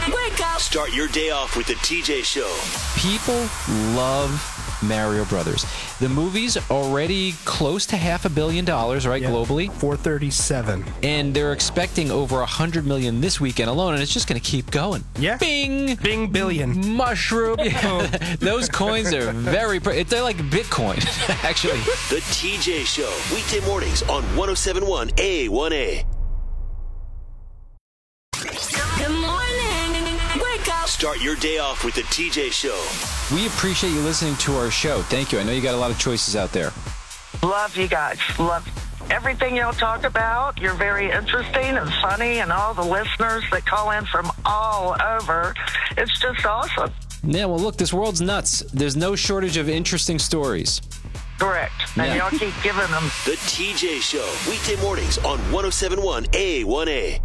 Wake up. Start your day off with the TJ Show. People love Mario Brothers. The movie's already close to $500 million, right, globally? 437. And they're expecting over 100 million this weekend alone, and it's just going to keep going. Yeah. Bing! Bing billion. Mushroom. Those coins are they're like Bitcoin, actually. The TJ Show. Weekday mornings on 107.1 A1A. Good morning. Wake up. Start your day off with the TJ Show. We appreciate you listening to our show. Thank you. I know you got a lot of choices out there. Love you guys. Love everything y'all talk about. You're very interesting and funny, and all the listeners that call in from all over. It's just awesome. Yeah, well, look, this world's nuts. There's no shortage of interesting stories. Correct. And y'all keep giving them. The TJ Show. Weekday mornings on 107.1 A1A.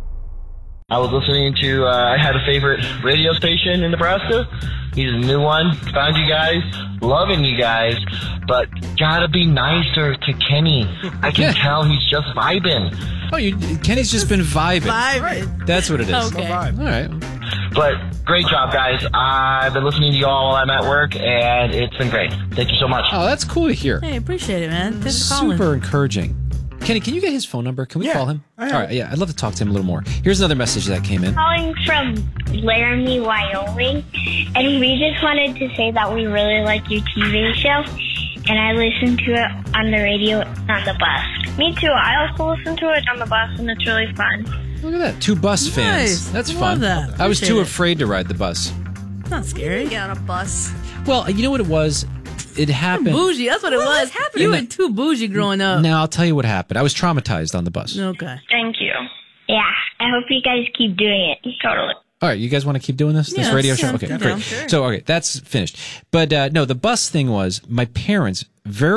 I was listening to, I had a favorite radio station in Nebraska. He's a new one. Found you guys. Loving you guys. But gotta be nicer to Kenny. I can tell he's just vibing. Oh, Kenny's just been vibing. Vibing. That's what it is. Okay. All right. But great job, guys. I've been listening to you all while I'm at work, and it's been great. Thank you so much. Oh, that's cool to hear. Hey, appreciate it, man. Thanks for calling. Super encouraging. Kenny, can you get his phone number? Can we call him? All right, yeah, I'd love to talk to him a little more. Here's another message that came in. Calling from Laramie, Wyoming, and we just wanted to say that we really like your TV show, and I listen to it on the radio on the bus. Me too. I also listen to it on the bus, and it's really fun. Look at that. 2 bus fans. Nice. That's Love fun. that. I was too Appreciate it. afraid to ride the bus. It's not scary. Get on a bus. Well, you know what it was? It happened. Bougie. That's what it was. You were too bougie growing up. Now, I'll tell you what happened. I was traumatized on the bus. Okay. Thank you. Yeah, I hope you guys keep doing it. Totally. All right, you guys want to keep doing this Yeah, radio show? sounds Okay, good. great. Yeah, sure. So, okay, that's finished. But no, the bus thing was my parents,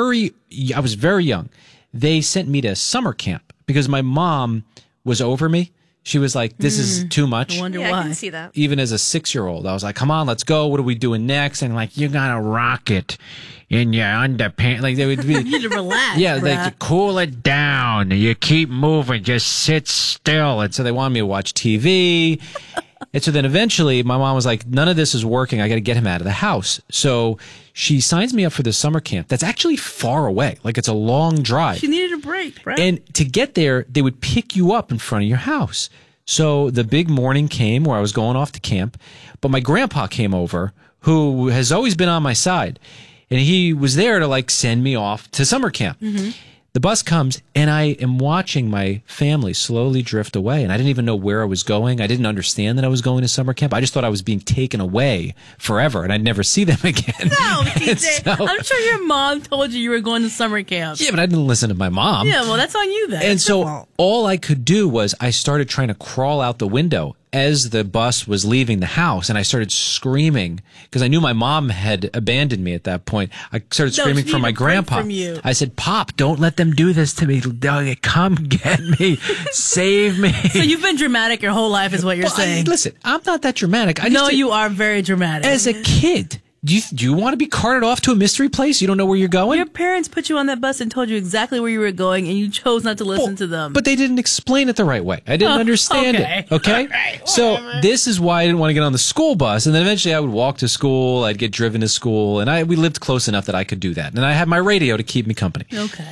I was very young. They sent me to summer camp because my mom was over me. She was like, this is too much. I wonder Yeah, why. I can see that. Even as a 6-year-old, I was like, come on, let's go. What are we doing next? And like, you got to rock it in your underpants. Like, they would be. You need to relax. Yeah, bruh. like, cool it down. You keep moving. Just sit still. And so they wanted me to watch TV. And so then eventually my mom was like, none of this is working. I got to get him out of the house. So she signs me up for this summer camp. That's actually far away. Like, it's a long drive. She needed a break, right? And to get there, they would pick you up in front of your house. So the big morning came where I was going off to camp, but my grandpa came over, who has always been on my side, and he was there to like send me off to summer camp. Mm-hmm. The bus comes, and I am watching my family slowly drift away, and I didn't even know where I was going. I didn't understand that I was going to summer camp. I just thought I was being taken away forever, and I'd never see them again. No, TJ. So- I'm sure your mom told you were going to summer camp. Yeah, but I didn't listen to my mom. Yeah, well, that's on you then. And It's your so fault. all I could do was I started trying to crawl out the window as the bus was leaving the house, and I started screaming because I knew my mom had abandoned me at that point. I started No, screaming she for needed my a break grandpa. from you. I said, Pop, don't let them do this to me. Come get me. Save me. So you've been dramatic your whole life is what you're Well, saying. listen, I'm not that dramatic. No, you are very dramatic. As a kid, do you want to be carted off to a mystery place? You don't know where you're going? Your parents put you on that bus and told you exactly where you were going, and you chose not to listen to them. But they didn't explain it the right way. I didn't understand okay. it. Okay? All right, so whatever. this is why I didn't want to get on the school bus. And then eventually I would walk to school. I'd get driven to school. And we lived close enough that I could do that. And I had my radio to keep me company. Okay.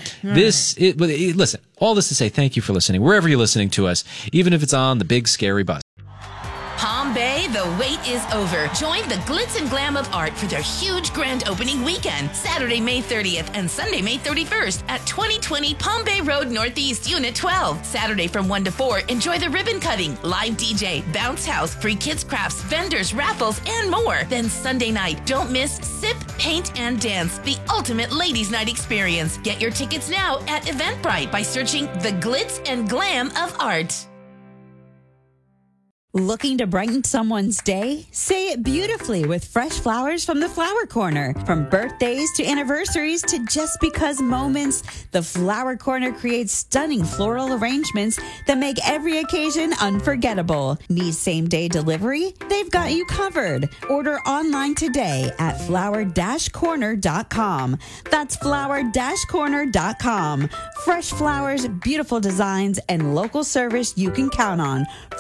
Listen, all this to say thank you for listening. Wherever you're listening to us, even if it's on the big scary bus. Palm Bay, the wait is over. Join the glitz and glam of art for their huge grand opening weekend, Saturday, May 30th and Sunday, May 31st at 2020 Palm Bay Road Northeast, Unit 12. Saturday from 1 to 4, enjoy the ribbon cutting, live DJ, bounce house, free kids crafts, vendors, raffles, and more. Then Sunday night, don't miss Sip, Paint, and Dance, the ultimate ladies' night experience. Get your tickets now at Eventbrite by searching the glitz and glam of art. Looking to brighten someone's day? Say it beautifully with fresh flowers from the Flower Corner. From birthdays to anniversaries to just because moments, the Flower Corner creates stunning floral arrangements that make every occasion unforgettable. Need same-day delivery? They've got you covered. Order online today at flower-corner.com. That's flower-corner.com. Fresh flowers, beautiful designs, and local service you can count on.